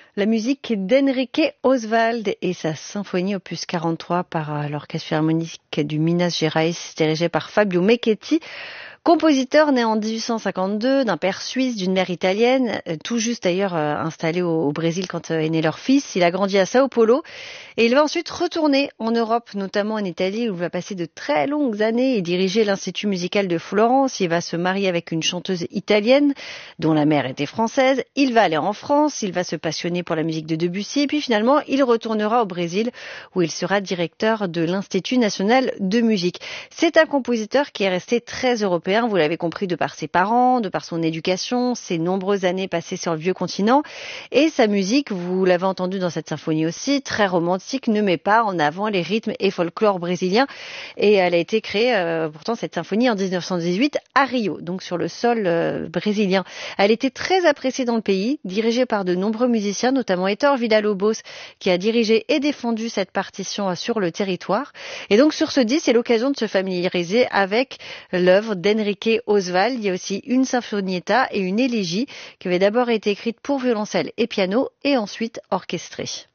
La musique d'Enrique Oswald et sa symphonie opus 43 par l'Orchestre Philharmonique du Minas Gerais, dirigé par Fabio Mechetti. Compositeur né en 1852 d'un père suisse, d'une mère italienne, tout juste d'ailleurs installé au Brésil quand est né leur fils. Il a grandi à Sao Paulo et il va ensuite retourner en Europe, notamment en Italie où il va passer de très longues années et diriger l'Institut musical de Florence. Il va se marier avec une chanteuse italienne dont la mère était française. Il va aller en France, il va se passionner pour la musique de Debussy et puis finalement il retournera au Brésil où il sera directeur de l'Institut national de musique. C'est un compositeur qui est resté très européen. Vous l'avez compris, de par ses parents, de par son éducation, ses nombreuses années passées sur le vieux continent. Et sa musique, vous l'avez entendu dans cette symphonie aussi, très romantique, ne met pas en avant les rythmes et folklore brésiliens. Et elle a été créée, pourtant, cette symphonie en 1918 à Rio, donc sur le sol brésilien. Elle était très appréciée dans le pays, dirigée par de nombreux musiciens, notamment Héctor Villa-Lobos, qui a dirigé et défendu cette partition sur le territoire. Et donc sur ce disque, c'est l'occasion de se familiariser avec l'œuvre d'Enrique Oswald. Il y a aussi une sinfonietta et une élégie qui avait d'abord été écrite pour violoncelle et piano et ensuite orchestrée.